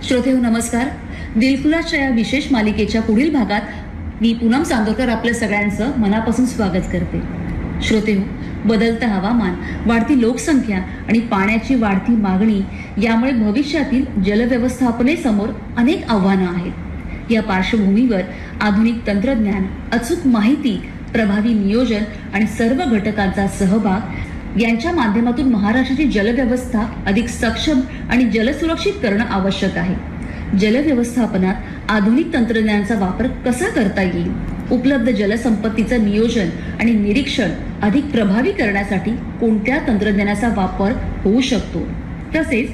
श्रोतेहो नमस्कार. दिलखुलासच्या या विशेष मालिकेच्या पुढील भागात मी पूनम चांदोरकर आपल्या सगळ्यांचं मनापासून स्वागत करते. श्रोतेहो, बदलतं हवामान, वाढती लोकसंख्या आणि पाण्याची वाढती मागणी यामुळे भविष्यातील जलव्यवस्थापनेसमोर अनेक आव्हानं आहेत. या पार्श्वभूमीवर आधुनिक तंत्रज्ञान, अचूक माहिती, प्रभावी नियोजन आणि सर्व घटकांचा सहभाग यांच्या माध्यमातून महाराष्ट्राची जलव्यवस्था अधिक सक्षम आणि जलसुरक्षित करणं आवश्यक आहे. जलव्यवस्थापनात आधुनिक तंत्रज्ञानाचा वापर कसा करता येईल, उपलब्ध जलसंपत्तीचं नियोजन आणि निरीक्षण अधिक प्रभावी करण्यासाठी कोणत्या तंत्रज्ञानाचा वापर होऊ शकतो, तसेच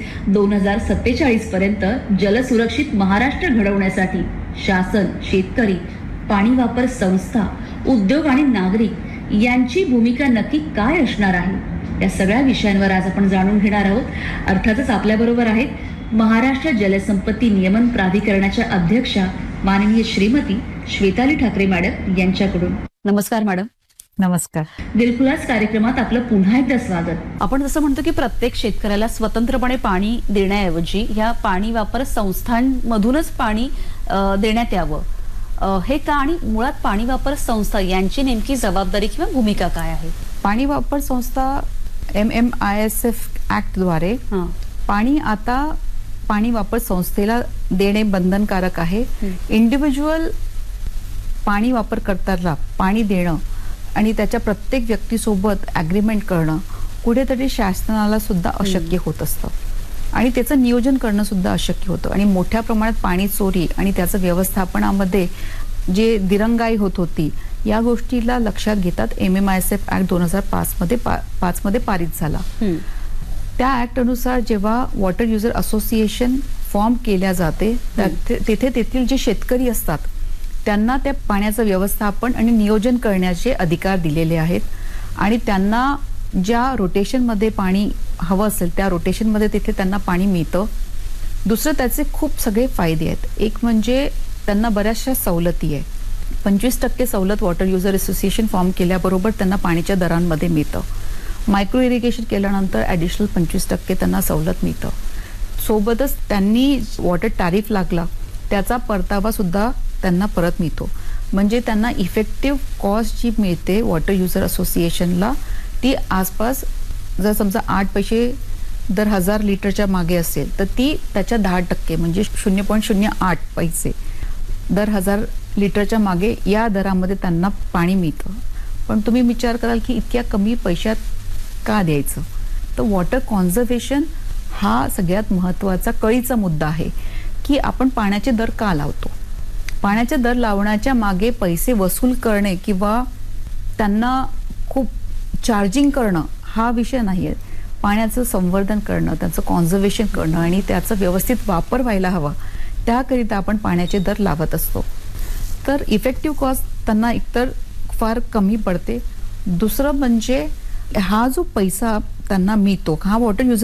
2047 पर्यंत जलसुरक्षित महाराष्ट्र घडवण्यासाठी शासन, शेतकरी, पाणी वापर संस्था, उद्योग आणि नागरिक यांची भूमिका नक्की काय असणार आहे, या सगळ्या विषयांवर आज आपण जाणून घेणार आहोत. अर्थातच आपल्याबरोबर आहेत महाराष्ट्र जलसंपत्ती नियमन प्राधिकरणाच्या अध्यक्षा माननीय श्रीमती श्वेताली ठाकरे मॅडम यांच्याकडून. नमस्कार मॅडम. नमस्कार. दिलखुलास कार्यक्रमात आपलं पुन्हा एकदा स्वागत. आपण जसं म्हणतो की प्रत्येक शेतकऱ्याला स्वतंत्रपणे पाणी देण्याऐवजी ह्या पाणी वापर संस्थांमधूनच पाणी देण्यात यावं, हे का आणि मुळात पाणी वापर संस्था यांची नेमकी जबाबदारी किंवा भूमिका काय आहे? पाणी वापर संस्था MMISF ऍक्ट द्वारे पाणी आता पाणी वापर संस्थेला देणे बंधनकारक आहे. इंडिव्हिज्युअल पाणी वापरकर्त्याला पाणी देणं आणि त्याच्या प्रत्येक व्यक्तीसोबत अग्रीमेंट करणं कुठेतरी शासनाला सुद्धा अशक्य होत असतं आणि त्याचं नियोजन करणं सुद्धा अशक्य होतं. आणि मोठ्या प्रमाणात पाणी चोरी आणि त्याचं व्यवस्थापनामध्ये जे दिरंगाई होत होती, या गोष्टीला लक्षात घेतात MMISF ऍक्ट 2005 मध्ये पारित झाला. त्या ऍक्ट अनुसार जेव्हा वॉटर युजर असोसिएशन फॉर्म केल्या जाते, तेथे तेथील जे शेतकरी असतात त्यांना त्या पाण्याचं व्यवस्थापन आणि नियोजन करण्याचे अधिकार दिलेले आहेत आणि त्यांना ज्या रोटेशनमध्ये पाणी हवं असेल त्या रोटेशनमध्ये तिथे त्यांना पाणी मिळतं. दुसरं त्याचे खूप सगळे फायदे आहेत. एक म्हणजे त्यांना बऱ्याचशा सवलती आहे. 25% सवलत वॉटर युजर असोसिएशन फॉर्म केल्याबरोबर त्यांना पाण्याच्या दरांमध्ये मिळतं. मायक्रो इरिगेशन केल्यानंतर ॲडिशनल 25% त्यांना सवलत मिळतं. सोबतच त्यांनी वॉटर टॅरिफ लागला त्याचा परतावा सुद्धा त्यांना परत मिळतो. म्हणजे त्यांना इफेक्टिव्ह कॉस्ट जी मिळते वॉटर युजर असोसिएशनला ती आसपास, जर समजा 8 पैसे दर 1000 लिटरच्या मागे असेल तर ती त्याच्या 10% म्हणजे 0.08 पैसे दर 1000 लिटरच्या मागे या दरामध्ये त्यांना पाणी मिळतं. पण तुम्ही विचार कराल की इतक्या कमी पैशात का द्यायचं? तर वॉटर कॉन्झर्वेशन हा सगळ्यात महत्त्वाचा कळीचा मुद्दा आहे की आपण पाण्याचे दर का लावतो. पाण्याचे दर लावण्याच्या मागे पैसे वसूल करणे किंवा त्यांना खूप चार्जिंग करणं हा विषय नाही आहे. पाण्याचं संवर्धन करणं, त्याचं कॉन्झर्वेशन करणं आणि त्याचा व्यवस्थित वापर व्हायला हवा, त्याकरिता आपण पाण्याचे दर लावत असतो. तर इफेक्टिव्ह कॉस्ट त्यांना एकतर फार कमी पडते. दुसरं म्हणजे हा जो पैसा त्यांना मिळतो, हा वॉटर युजर